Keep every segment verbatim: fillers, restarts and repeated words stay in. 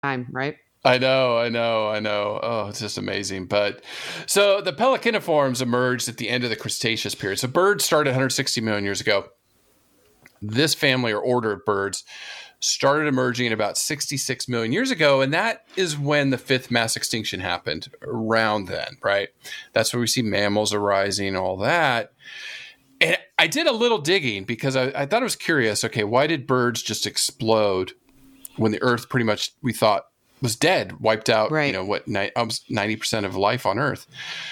time, right? I know, I know, I know. Oh, it's just amazing. But so the pelicaniforms emerged at the end of the Cretaceous period. So birds started one hundred sixty million years ago. This family or order of birds started emerging about sixty-six million years ago. And that is when the fifth mass extinction happened, around then, right? That's where we see mammals arising, all that. And I did a little digging because I, I thought it was curious. Okay, why did birds just explode when the Earth pretty much, we thought, was dead, wiped out, right. you know, what, almost ninety percent of life on Earth.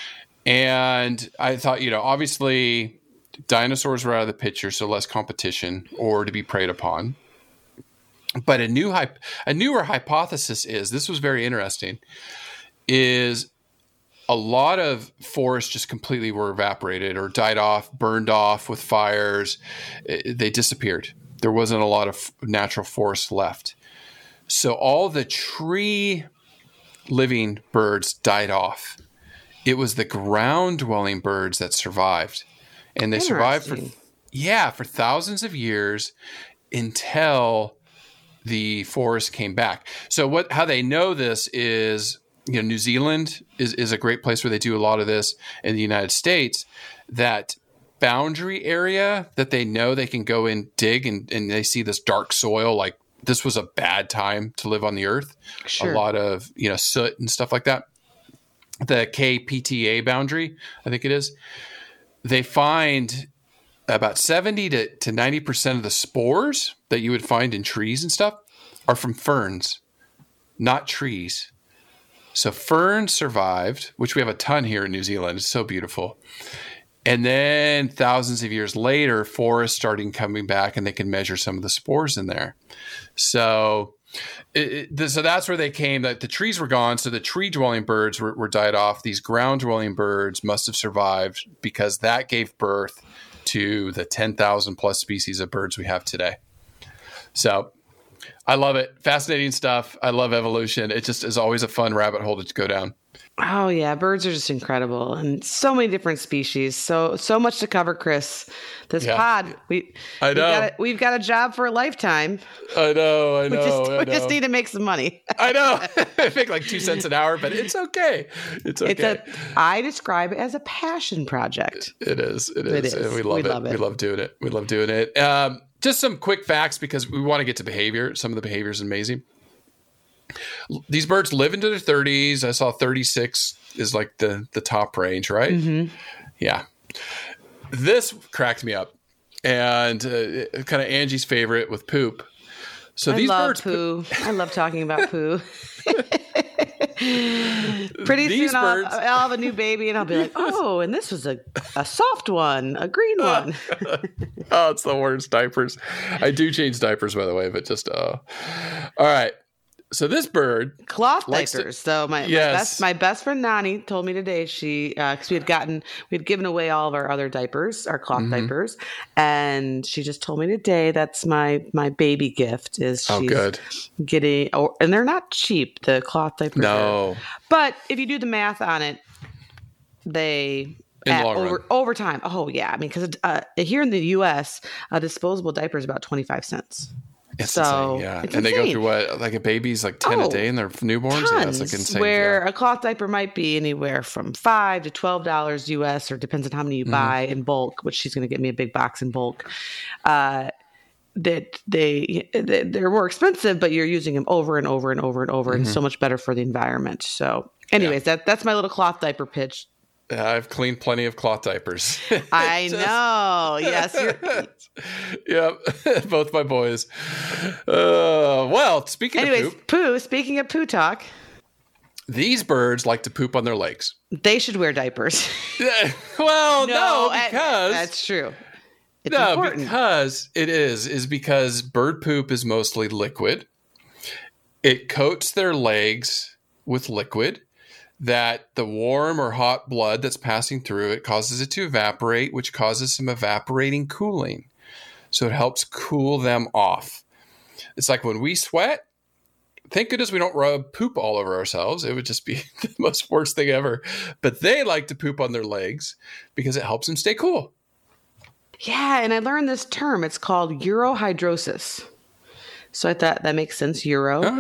And I thought, you know, obviously dinosaurs were out of the picture, so less competition or to be preyed upon. But a new hype, a newer hypothesis is, this was very interesting, is a lot of forests just completely were evaporated or died off, burned off with fires. They disappeared. There wasn't a lot of natural forest left. So all the tree living birds died off. It was the ground dwelling birds that survived. And they survived for, yeah, for thousands of years until the forest came back. So what, how they know this is, you know, New Zealand is, is a great place where they do a lot of this. In the United States, that boundary area that they know they can go and dig and, and they see this dark soil, like, this was a bad time to live on the Earth. Sure. A lot of, you know, soot and stuff like that. The K P T A boundary, I think it is. They find about seventy to ninety percent of the spores that you would find in trees and stuff are from ferns, not trees. So ferns survived, which we have a ton here in New Zealand. It's so beautiful. And then thousands of years later, forests starting coming back, and they can measure some of the spores in there. So, it, it, so that's where they came. That the trees were gone, so the tree-dwelling birds were, were died off. These ground-dwelling birds must have survived because that gave birth to the ten thousand plus species of birds we have today. So, I love it. Fascinating stuff. I love evolution. It just is always a fun rabbit hole to go down. Oh yeah, birds are just incredible, and so many different species. So so much to cover, Chris. This yeah. pod, we I know we've got, a, we've got a job for a lifetime. I know, I know. We just, I we know. just need to make some money. I know. I make like two cents an hour, but it's okay. It's okay. It's a, I describe it as a passion project. It is. It is. It is. And we love we it. Love it. We love doing it. We love doing it. Um, just some quick facts because we want to get to behavior. Some of the behavior is amazing. These birds live into their thirties. I saw thirty-six is like the, the top range, right? Mm-hmm. Yeah. This cracked me up. And uh, kind of Angie's favorite with poop. So I these love birds poo. Po- I love talking about poo. Pretty these soon I'll, I'll have a new baby and I'll be like, oh, and this was a, a soft one, a green one. Oh, it's the worst. Diapers. I do change diapers, by the way, but just, uh, all right. So this bird cloth diapers. To, so my, yes. my best my best friend Nani told me today she because uh, we had gotten we had given away all of our other diapers, our cloth mm-hmm. diapers, and she just told me today that's my my baby gift is she's oh, good. getting oh, and they're not cheap, the cloth diapers. No, are, but if you do the math on it, they. In the long over, run. over time. Oh yeah, I mean because uh, here in the U S, a disposable diaper is about twenty five cents. It's so insane, yeah, it's and insane. They go through what, like a baby's like ten oh, a day, and they're newborns. Tons, yeah, it's like insane. Where yeah. a cloth diaper might be anywhere from five to twelve dollars U S, or depends on how many you mm-hmm. buy in bulk. Which she's going to get me a big box in bulk. Uh, that they they're more expensive, but you're using them over and over and over and over, mm-hmm. and so much better for the environment. So, anyways, yeah. that that's my little cloth diaper pitch. I've cleaned plenty of cloth diapers. I Just, know. Yes. Yep. Both my boys. Uh, well, speaking Anyways, of poop. poo, speaking of poo talk. These birds like to poop on their legs. They should wear diapers. Well, no, no because. That's true. It's no, important. because it is, is because bird poop is mostly liquid. It coats their legs with liquid. That the warm or hot blood that's passing through it causes it to evaporate, which causes some evaporating cooling. So it helps cool them off. It's like when we sweat, thank goodness we don't rub poop all over ourselves. It would just be the most worst thing ever. But they like to poop on their legs because it helps them stay cool. Yeah, and I learned this term. It's called urohydrosis. So I thought that makes sense, euro. Uh,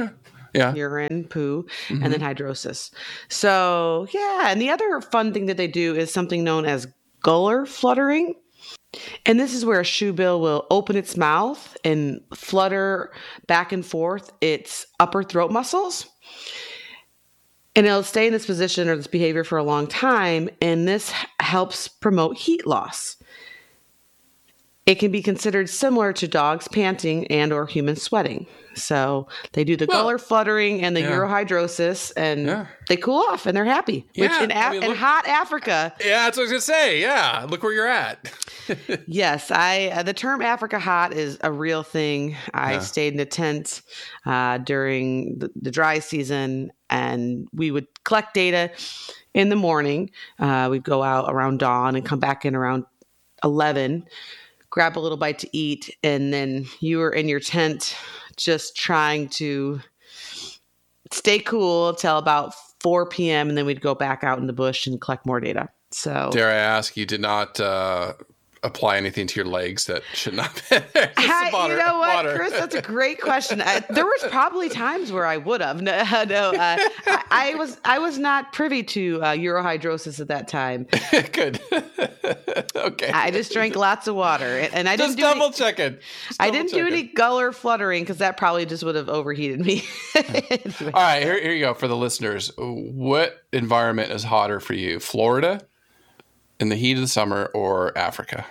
Yeah. Urine, poo, mm-hmm. and then hydrosis. So, yeah. And the other fun thing that they do is something known as gular fluttering. And this is where a shoebill will open its mouth and flutter back and forth its upper throat muscles. And it'll stay in this position or this behavior for a long time. And this helps promote heat loss. It can be considered similar to dogs panting and or human sweating. So they do the well, gular fluttering and the yeah. urohydrosis, and yeah. they cool off and they're happy. Yeah, Which in, Af- I mean, look, in hot Africa. Yeah, that's what I was going to say. Yeah, look where you're at. Yes, I. Uh, the term Africa hot is a real thing. I yeah. stayed in a tent uh, during the, the dry season, and we would collect data in the morning. Uh, we'd go out around dawn and come back in around eleven. Grab a little bite to eat, and then you were in your tent just trying to stay cool till about four p.m. and then we'd go back out in the bush and collect more data. So, dare I ask, you did not uh, apply anything to your legs that should not be there? I, water, you know what, water. Chris? That's a great question. I, there was probably times where I would have. No, no uh, I, I was I was not privy to uh, urohydrosis at that time. Good. Okay. I just drank lots of water, and I just didn't do double any, checking. Just I double didn't checking. do any gular fluttering because that probably just would have overheated me. Anyway. All right, here, here you go for the listeners. What environment is hotter for you? Florida in the heat of the summer or Africa?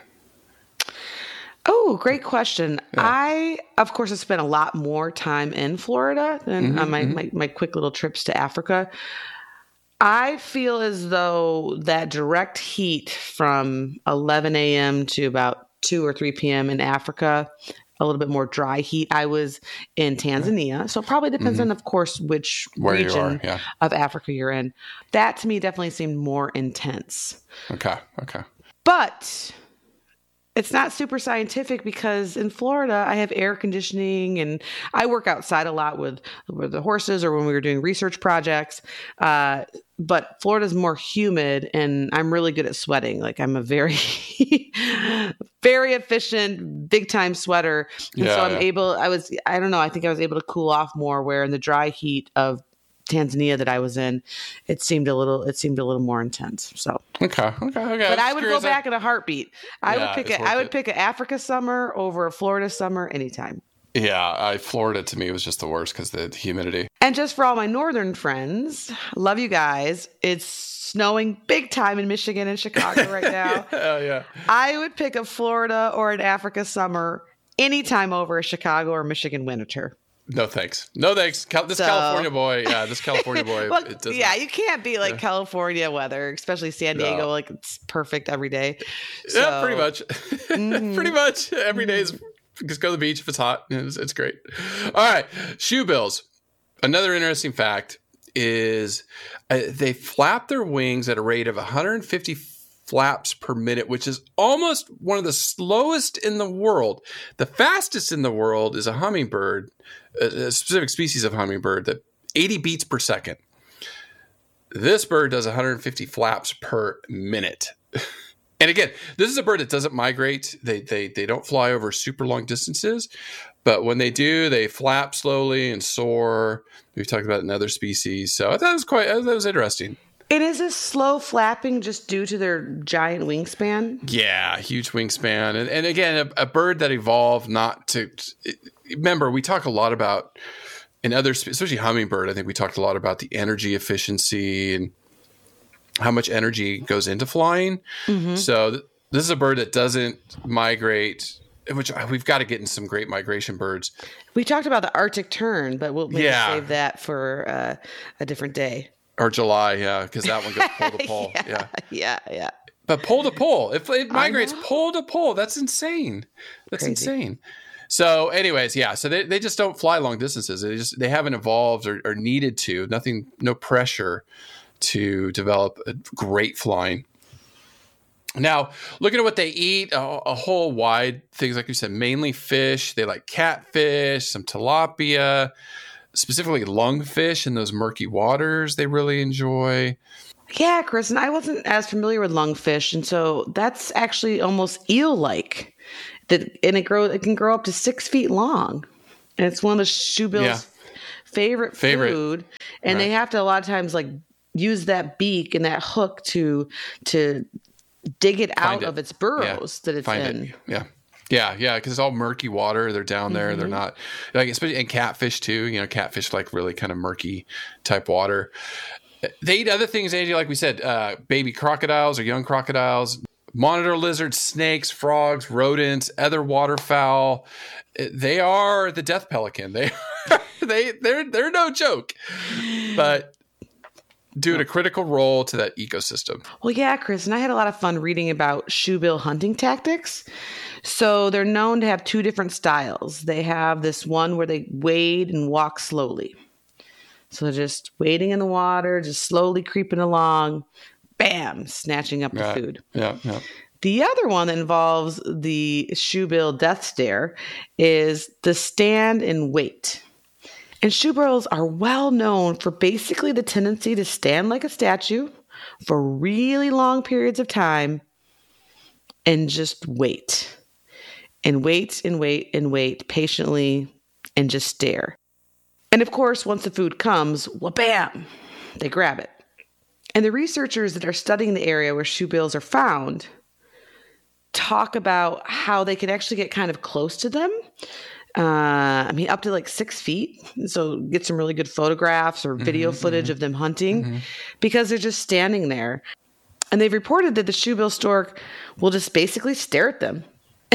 Oh, great question. Yeah. I, of course, have spent a lot more time in Florida than mm-hmm, on my, mm-hmm. my, my quick little trips to Africa. I feel as though that direct heat from eleven a.m. to about two or three p.m. in Africa, a little bit more dry heat. I was in Tanzania, so it probably depends mm-hmm. on, of course, which Where region yeah. of Africa you're in. That, to me, definitely seemed more intense. Okay, okay. But it's not super scientific because in Florida, I have air conditioning and I work outside a lot with, with the horses or when we were doing research projects. Uh, but Florida's more humid and I'm really good at sweating. Like I'm a very, very efficient, big time sweater. And yeah, so I'm yeah. able, I was, I don't know, I think I was able to cool off more where in the dry heat of Tanzania that I was in, it seemed a little it seemed a little more intense. So okay, okay, okay. But I would go back in a heartbeat. I yeah, would pick a I would it. pick an Africa summer over a Florida summer anytime. Yeah, I, Florida to me was just the worst because the humidity. And just for all my northern friends, love you guys. It's snowing big time in Michigan and Chicago right now. yeah, yeah. I would pick a Florida or an Africa summer anytime over a Chicago or Michigan winter. No thanks. No thanks. Cal- this so, California boy. Yeah, this California boy. well, it yeah, you can't be like yeah. California weather, especially San Diego. No. Like it's perfect every day. So, yeah, pretty much. Mm-hmm. pretty much every day is just go to the beach if it's hot. It's, it's great. All right, shoe bills. Another interesting fact is uh, they flap their wings at a rate of one hundred fifty flaps per minute, which is almost one of the slowest in the world. The fastest in the world is a hummingbird, a specific species of hummingbird that eighty beats per second. This bird does one hundred fifty flaps per minute. And again, this is a bird that doesn't migrate. They they they don't fly over super long distances, but when they do, they flap slowly and soar. We've talked about another species, so I thought it was quite that was interesting. It is a slow flapping just due to their giant wingspan. Yeah, huge wingspan. And, and again, a, a bird that evolved not to – remember, we talk a lot about – in other – especially hummingbird, I think we talked a lot about the energy efficiency and how much energy goes into flying. Mm-hmm. So th- this is a bird that doesn't migrate – which we've got to get in some great migration birds. We talked about the Arctic tern, but we'll maybe yeah. save that for uh, a different day. Or July, yeah, because that one goes pole to pole. yeah, yeah, yeah, yeah. But pole to pole, if it migrates pole to pole, that's insane. That's Crazy. insane. So, anyways, yeah. So they, they just don't fly long distances. They just they haven't evolved or, or needed to. Nothing, no pressure to develop a great flying. Now, looking at what they eat, a, a whole wide things like you said, mainly fish. They like catfish, some tilapia. Specifically lungfish in those murky waters they really enjoy. Yeah, Chris, and I wasn't as familiar with lungfish, and so that's actually almost eel-like. That and it grows it can grow up to six feet long. And it's one of the shoebill's yeah. favorite, Favorite. food, and Right. they have to a lot of times like use that beak and that hook to to dig it Find out it. of its burrows Yeah. that it's Find in. it. Yeah. Yeah, yeah, because it's all murky water. They're down there. Mm-hmm. They're not like, especially and catfish too. You know, catfish like really kind of murky type water. They eat other things, Angie, like we said, uh, baby crocodiles or young crocodiles, monitor lizards, snakes, frogs, rodents, other waterfowl. They are the death pelican. They they they're they're no joke, but doing a critical role to that ecosystem. Well, yeah, Chris, and I had a lot of fun reading about shoebill hunting tactics. So they're known to have two different styles. They have this one where they wade and walk slowly. So they're just wading in the water, just slowly creeping along, bam, snatching up the Right. food. Yeah, yeah. The other one that involves the shoebill death stare is the stand and wait. And shoebills are well known for basically the tendency to stand like a statue for really long periods of time and just wait. And wait and wait and wait patiently and just stare. And of course, once the food comes, well, bam, they grab it. And the researchers that are studying the area where shoebills are found talk about how they can actually get kind of close to them. Uh, I mean, up to like six feet. So get some really good photographs or video Mm-hmm, footage mm-hmm. of them hunting Mm-hmm. because they're just standing there. And they've reported that the shoebill stork will just basically stare at them.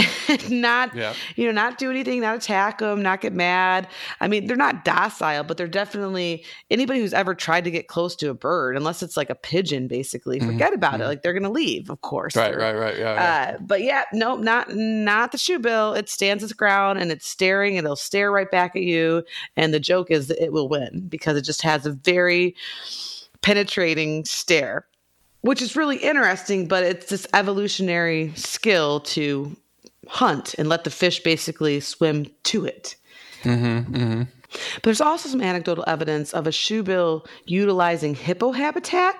not, Yeah. you know, not do anything, not attack them, not get mad. I mean, they're not docile, but they're definitely anybody who's ever tried to get close to a bird, unless it's like a pigeon, basically, forget about it. Like they're going to leave, of course. Right, right, right. Yeah, yeah. Uh, but yeah, no, not not the shoebill. It stands its ground and it's staring, and it'll stare right back at you. And the joke is that it will win because it just has a very penetrating stare, which is really interesting. But it's this evolutionary skill to hunt and let the fish basically swim to it. Mm-hmm, mm-hmm. But there's also some anecdotal evidence of a shoebill utilizing hippo habitat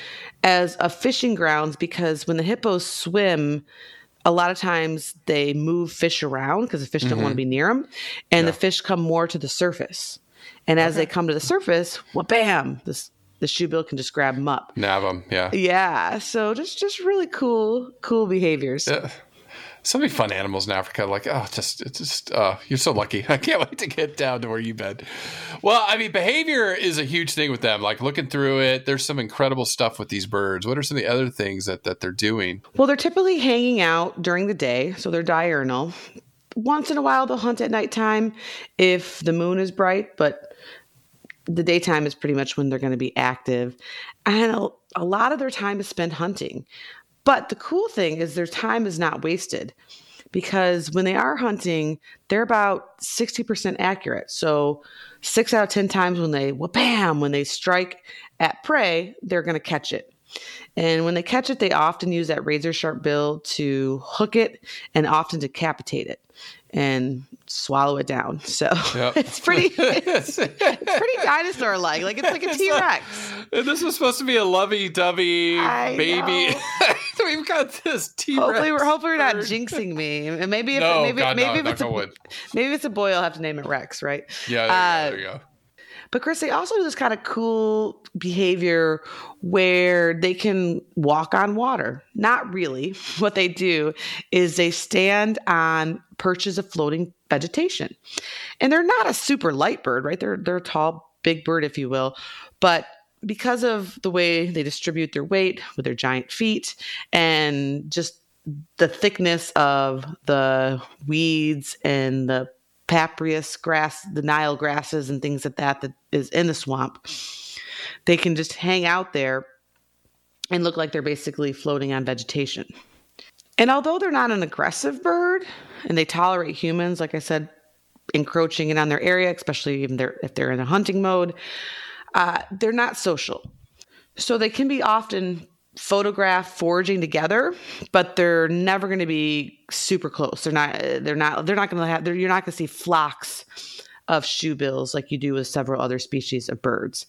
as a fishing grounds because when the hippos swim, a lot of times they move fish around because the fish don't want to be near them, and Yeah. the fish come more to the surface. And as they come to the surface, well, bam, this the shoebill can just grab them up. Nab them, yeah. Yeah, so just just really cool, cool behaviors. Yeah. So many fun animals in Africa. Like, oh, just, it's just, uh, you're so lucky. I can't wait to get down to where you've been. Well, I mean, behavior is a huge thing with them. Like looking through it, there's some incredible stuff with these birds. What are some of the other things that, that they're doing? Well, they're typically hanging out during the day, so they're diurnal. Once in a while, they'll hunt at nighttime if the moon is bright, but the daytime is pretty much when they're going to be active. And a, a lot of their time is spent hunting. But the cool thing is their time is not wasted because when they are hunting, they're about sixty percent accurate. So six out of ten times when they, well, bam, when they strike at prey, they're going to catch it. And when they catch it, they often use that razor sharp bill to hook it and often decapitate it and swallow it down. So Yep. it's pretty, it's, it's pretty dinosaur like. Like it's like a T Rex. And this was supposed to be a lovey-dovey I baby. know. We've got this T-Rex. Hopefully, we're hopefully we're not bird. jinxing me. And maybe if No, maybe God, maybe no, if knock it's a, on wood. maybe if it's a boy, I'll have to name it Rex, right? Yeah, there, Uh, you go, there you go. But Chris, they also do this kind of cool behavior where they can walk on water. Not really. What they do is they stand on perches of floating vegetation. And they're not a super light bird, right? They're they're a tall, big bird, if you will. But because of the way they distribute their weight with their giant feet and just the thickness of the weeds and the papyrus grass, the Nile grasses and things like that that is in the swamp, they can just hang out there and look like they're basically floating on vegetation. And although they're not an aggressive bird and they tolerate humans, like I said, encroaching in on their area, especially even they're, if they're in a hunting mode, uh, they're not social. So they can be often photographed foraging together, but they're never going to be super close. They're not, they're not, they're not going to have, you're not going to see flocks of shoebills like you do with several other species of birds.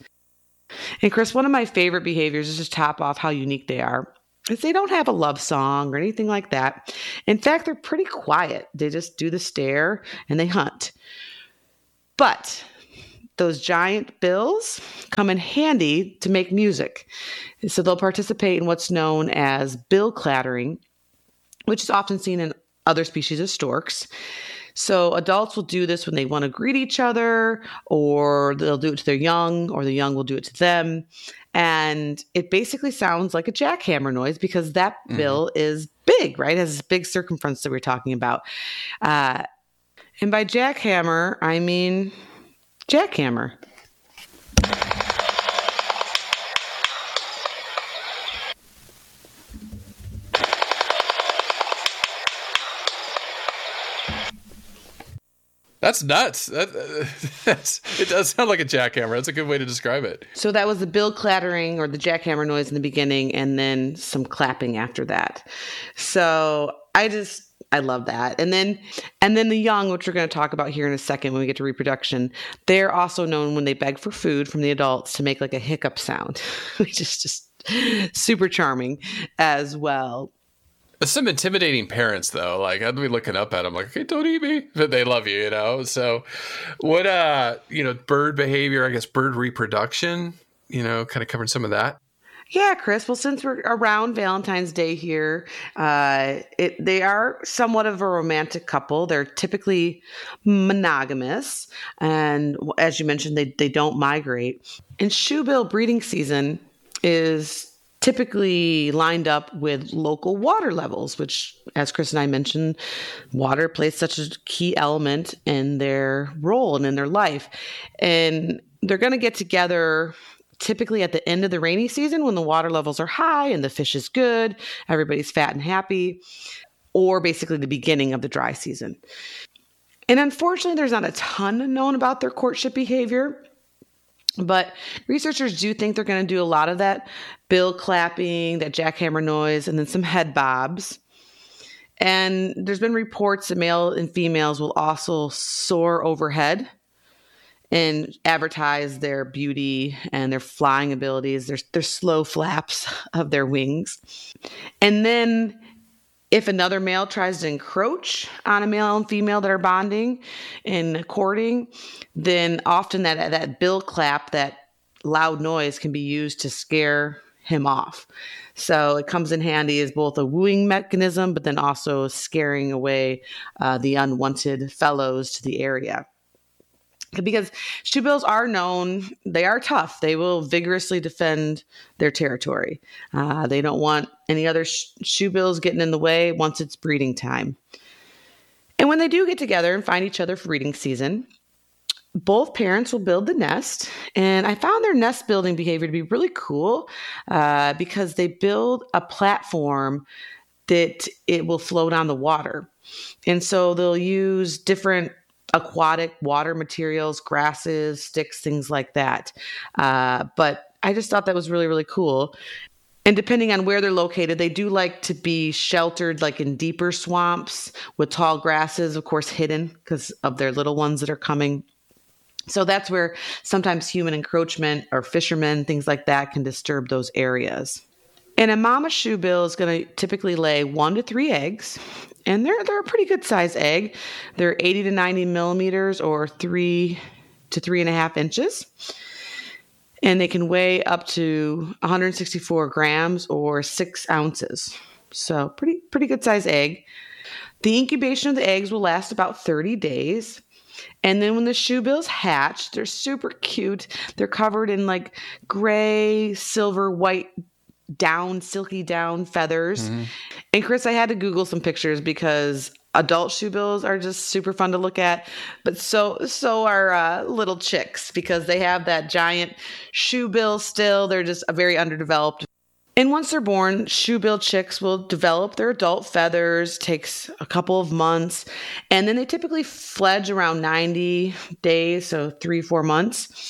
And Chris, one of my favorite behaviors is to top off how unique they are is they don't have a love song or anything like that. In fact, they're pretty quiet. They just do the stare and they hunt. But those giant bills come in handy to make music. So they'll participate in what's known as bill clattering, which is often seen in other species of storks. So adults will do this when they want to greet each other, or they'll do it to their young, or the young will do it to them. And it basically sounds like a jackhammer noise because that mm-hmm. bill is big, right? It has this big circumference that we're talking about. Uh, and by jackhammer, I mean jackhammer. That's nuts. That, that's, it does sound like a jackhammer. That's a good way to describe it. So that was the bill clattering or the jackhammer noise in the beginning, and then some clapping after that. So I just, I love that. And then, and then the young, which we're going to talk about here in a second when we get to reproduction, they're also known when they beg for food from the adults to make like a hiccup sound, which is just super charming as well. Some intimidating parents, though. Like, I'd be looking up at them like, okay, don't eat me. But they love you, you know? So what, uh, you know, bird behavior, I guess bird reproduction, you know, kind of covering some of that. Yeah, Chris. Well, since we're around Valentine's Day here, uh, it, they are somewhat of a romantic couple. They're typically monogamous. And as you mentioned, they, they don't migrate. And shoebill breeding season is typically lined up with local water levels, which, as Chris and I mentioned, water plays such a key element in their role and in their life. And they're going to get together typically at the end of the rainy season when the water levels are high and the fish is good, everybody's fat and happy, or basically the beginning of the dry season. And unfortunately, there's not a ton known about their courtship behavior. But researchers do think they're going to do a lot of that bill clapping, that jackhammer noise, and then some head bobs. And there's been reports that male and females will also soar overhead and advertise their beauty and their flying abilities, their, their slow flaps of their wings. And then if another male tries to encroach on a male and female that are bonding and courting, then often that that bill clap, that loud noise, can be used to scare him off. So it comes in handy as both a wooing mechanism, but then also scaring away uh, the unwanted fellows to the area. Because shoebills are known, they are tough. They will vigorously defend their territory. Uh, they don't want any other sh- shoebills getting in the way once it's breeding time. And when they do get together and find each other for breeding season, both parents will build the nest. And I found their nest building behavior to be really cool uh, because they build a platform that it will float on the water. And so they'll use different aquatic water materials, grasses, sticks, things like that. Uh, but I just thought that was really, really cool. And depending on where they're located, they do like to be sheltered, like in deeper swamps with tall grasses, of course, hidden because of their little ones that are coming. So that's where sometimes human encroachment or fishermen, things like that, can disturb those areas. And a mama shoebill is going to typically lay one to three eggs. And they're they're a pretty good size egg. They're eighty to ninety millimeters or three to three and a half inches. And they can weigh up to one hundred sixty-four grams or six ounces. So pretty pretty good size egg. The incubation of the eggs will last about thirty days. And then when the shoebills hatch, they're super cute. They're covered in like gray, silver, white down, silky down feathers. Mm-hmm. And Chris, I had to Google some pictures because adult shoebills are just super fun to look at, but so so are uh, little chicks because they have that giant shoebill still. They're just a very underdeveloped. And once they're born, shoebill chicks will develop their adult feathers, takes a couple of months, and then they typically fledge around ninety days, so three, four months.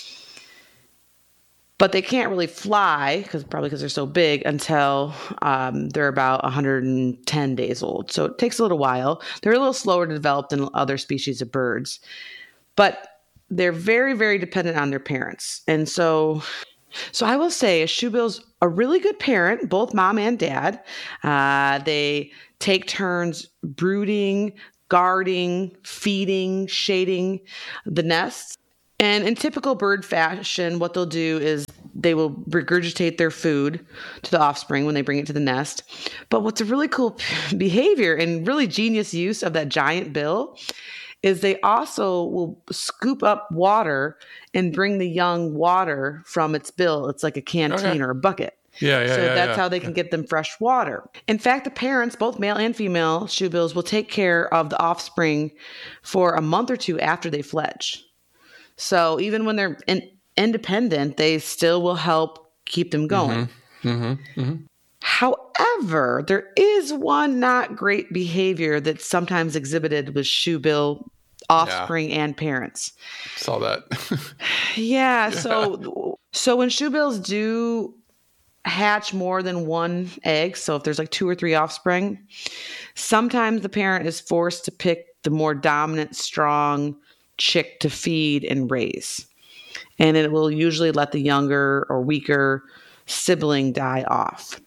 But they can't really fly, because probably because they're so big, until um, they're about one hundred ten days old. So it takes a little while. They're a little slower to develop than other species of birds. But they're very, very dependent on their parents. And so so I will say a shoebill's a really good parent, both mom and dad. Uh, they take turns brooding, guarding, feeding, shading the nests. And in typical bird fashion, what they'll do is they will regurgitate their food to the offspring when they bring it to the nest. But what's a really cool behavior and really genius use of that giant bill is they also will scoop up water and bring the young water from its bill. It's like a canteen Okay. or a bucket. Yeah, yeah, So yeah, that's yeah. how they can get them fresh water. In fact, the parents, both male and female shoebills, will take care of the offspring for a month or two after they fledge. So even when they're in, independent, they still will help keep them going. Mm-hmm. Mm-hmm. However, there is one not great behavior that's sometimes exhibited with shoebill offspring yeah. and parents. Saw that. yeah, so so when shoebills do hatch more than one egg, so if there's like two or three offspring, sometimes the parent is forced to pick the more dominant, strong chick to feed and raise. And it will usually let the younger or weaker sibling die off.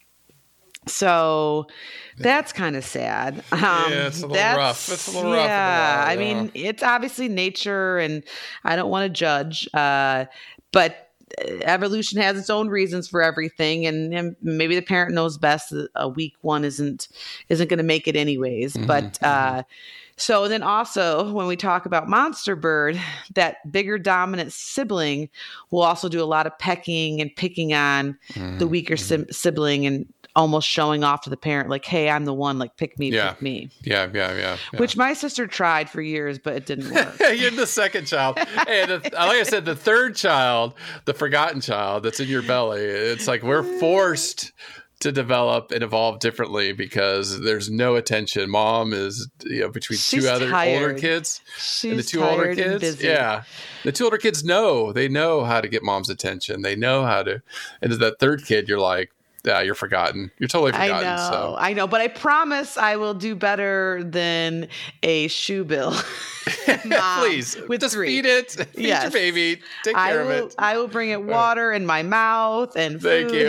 So that's kind of sad. Um, yeah, it's a little rough. It's a little yeah, rough. Yeah, I mean, it's obviously nature, and I don't want to judge, uh, but evolution has its own reasons for everything, and, and maybe the parent knows best that a weak one isn't isn't going to make it anyways. Mm-hmm, but uh, mm-hmm. So then also when we talk about monster bird, that bigger dominant sibling will also do a lot of pecking and picking on mm-hmm. the weaker si- sibling and almost showing off to the parent, like, hey, I'm the one, like, pick me, yeah. pick me. Yeah, yeah, yeah, yeah. Which my sister tried for years, but it didn't work. You're the second child. Hey, the, like I said, the third child, the forgotten child that's in your belly, it's like we're forced to develop and evolve differently because there's no attention. Mom is, you know, between She's two other tired. older kids She's and the two older tired and kids. busy. Yeah. The two older kids know, they know how to get mom's attention. They know how to, and as that third kid, you're like, yeah, you're forgotten. You're totally forgotten. I know, so. I know, but I promise I will do better than a shoebill. Please, with just three. feed it. Feed yes. your baby. Take I care will, of it. I will bring it water in my mouth and Thank food. you.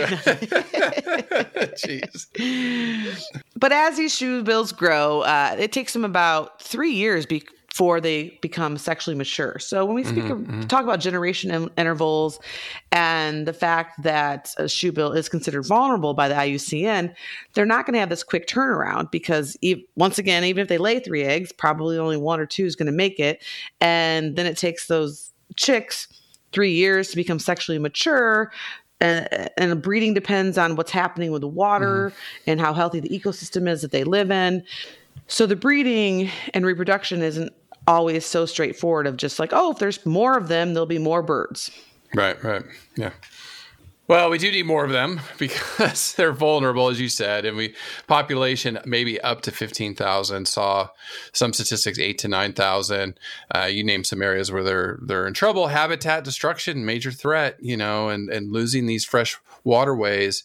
Jeez. But as these shoebills grow, uh, it takes them about three years be- before they become sexually mature. So when we speak mm-hmm, of, mm-hmm. talk about generation in- intervals and the fact that a shoebill is considered vulnerable by the I U C N, they're not going to have this quick turnaround because e- once again, even if they lay three eggs, probably only one or two is going to make it. And then it takes those chicks three years to become sexually mature. And, and breeding depends on what's happening with the water mm-hmm. and how healthy the ecosystem is that they live in. So the breeding and reproduction isn't always so straightforward of just like, oh, if there's more of them, there'll be more birds. Right, right. Yeah. Well, we do need more of them because they're vulnerable, as you said, and we population maybe up to fifteen thousand. Saw some statistics eight to nine thousand. Uh, you name some areas where they're they're in trouble. Habitat destruction, major threat, you know, and and losing these fresh waterways.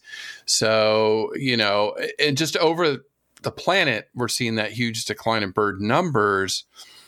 So you know, and just over the planet, we're seeing that huge decline in bird numbers.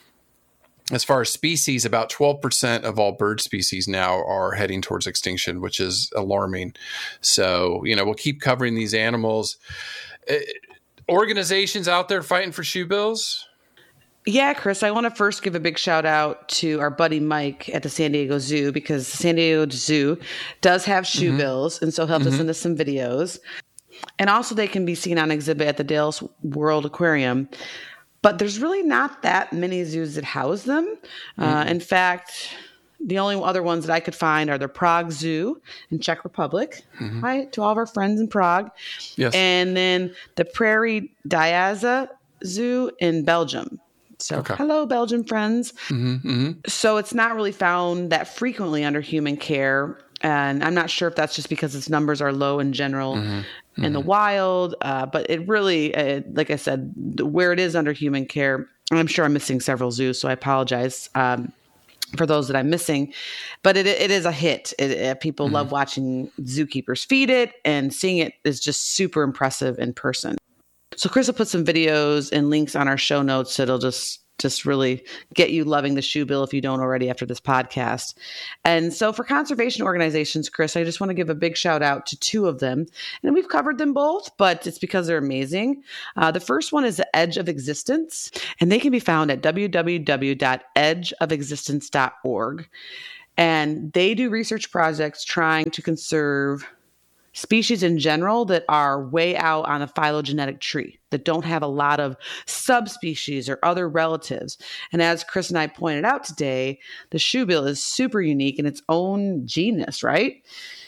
As far as species, about twelve percent of all bird species now are heading towards extinction, which is alarming. So, you know, we'll keep covering these animals. Uh, organizations out there fighting for shoebills? Yeah, Chris, I want to first give a big shout out to our buddy Mike at the San Diego Zoo because the San Diego Zoo does have shoebills mm-hmm. and so helped mm-hmm. us into some videos. And also they can be seen on exhibit at the Dales World Aquarium. But there's really not that many zoos that house them. Mm-hmm. Uh, in fact, the only other ones that I could find are the Prague Zoo in Czech Republic. Mm-hmm. Hi to all of our friends in Prague. Yes. And then the Prairie Diaza Zoo in Belgium. So okay. Hello, Belgian friends. Mm-hmm, mm-hmm. So it's not really found that frequently under human care. And I'm not sure if that's just because its numbers are low in general mm-hmm. in mm-hmm. the wild. Uh, but it really, uh, like I said, where it is under human care, I'm sure I'm missing several zoos, so I apologize um, for those that I'm missing. But it it is a hit. It, it, people mm-hmm. love watching zookeepers feed it, and seeing it is just super impressive in person. So Chris will put some videos and links on our show notes that'll just just really get you loving the shoebill if you don't already after this podcast. And so for conservation organizations, Chris, I just want to give a big shout out to two of them. And we've covered them both, but it's because they're amazing. Uh, the first one is the Edge of Existence, and they can be found at w w w dot edge of existence dot org. And they do research projects trying to conserve species in general that are way out on a phylogenetic tree, that don't have a lot of subspecies or other relatives. And as Chris and I pointed out today, the shoebill is super unique in its own genus, right?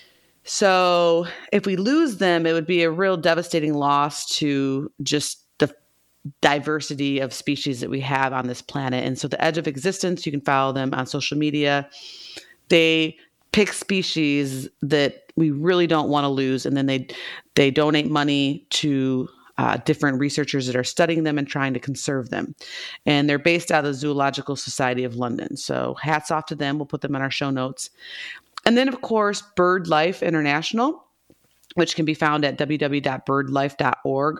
So if we lose them, it would be a real devastating loss to just the diversity of species that we have on this planet. And so the Edge of Existence, you can follow them on social media. They pick species that we really don't want to lose, and then they they donate money to uh, different researchers that are studying them and trying to conserve them. And they're based out of the Zoological Society of London. So hats off to them. We'll put them in our show notes. And then, of course, BirdLife International, which can be found at w w w dot bird life dot org.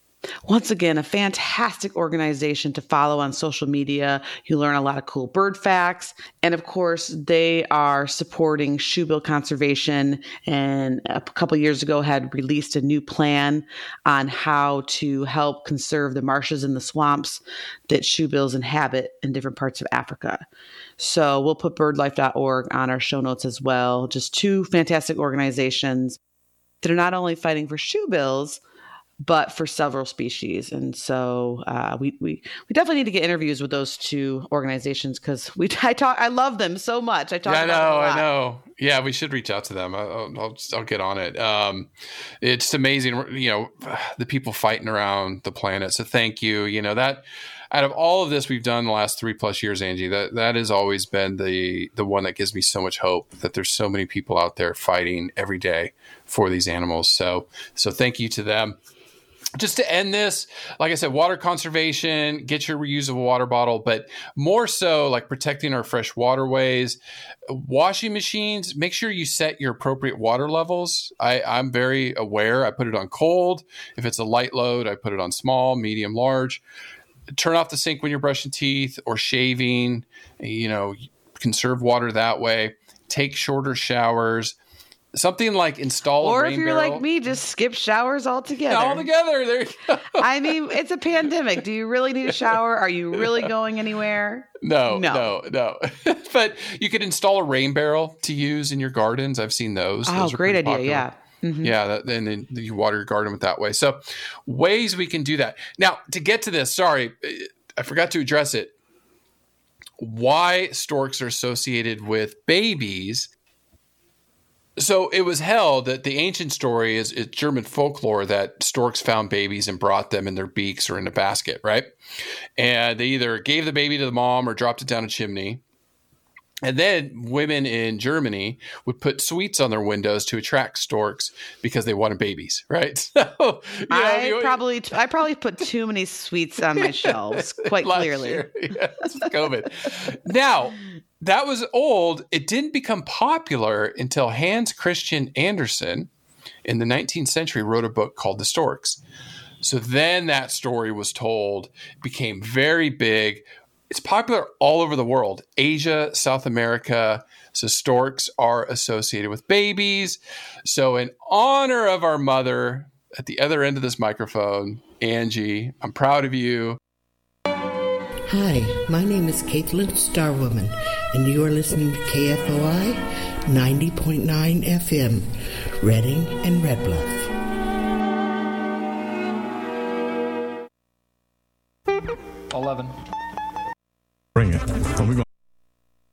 Once again, a fantastic organization to follow on social media. You learn a lot of cool bird facts. And of course, they are supporting shoebill conservation, and a couple of years ago had released a new plan on how to help conserve the marshes and the swamps that shoebills inhabit in different parts of Africa. So we'll put bird life dot org on our show notes as well. Just two fantastic organizations that are not only fighting for shoebills, but for several species. And so uh, we, we we definitely need to get interviews with those two organizations, because we I talk I love them so much. I talk yeah, about I know, them a lot. I know. Yeah, we should reach out to them. I'll, I'll, I'll get on it. Um, it's amazing, you know, the people fighting around the planet. So thank you. You know, that out of all of this we've done the last three plus years, Angie, that that has always been the the one that gives me so much hope, that there's so many people out there fighting every day for these animals. So so thank you to them. Just to end this, like I said, water conservation, get your reusable water bottle, but more so like protecting our fresh waterways. Washing machines, make sure you set your appropriate water levels. I, I'm very aware. I put it on cold. If it's a light load, I put it on small, medium, large. Turn off the sink when you're brushing teeth or shaving. You know, conserve water that way. Take shorter showers. Something like install or a rain if you're barrel. like me, just skip showers altogether. All together. There you go. I mean, it's a pandemic. Do you really need a shower? Are you really going anywhere? No, No. no, no. But you could install a rain barrel to use in your gardens. I've seen those. Oh, those are great pretty idea. popular. Yeah. Mm-hmm. Yeah, that, and then you water your garden with that way. So ways we can do that. Now, to get to this, sorry, I forgot to address it. Why storks are associated with babies. So it was held that the ancient story is, is German folklore that storks found babies and brought them in their beaks or in a basket, right? And they either gave the baby to the mom or dropped it down a chimney. And then women in Germany would put sweets on their windows to attract storks because they wanted babies, right? So you know, I you, probably I probably put too many sweets on my shelves, quite last clearly. year. Yes, COVID. Now, that was old. It didn't become popular until Hans Christian Andersen in the nineteenth century wrote a book called The Storks. So then that story was told, became very big. It's popular all over the world, Asia, South America. So storks are associated with babies. So in honor of our mother, at the other end of this microphone, Angie, I'm proud of you. Hi, my name is Caitlin Starwoman, and you are listening to K F O I ninety point nine F M, Reading and Red Bluff. eleven.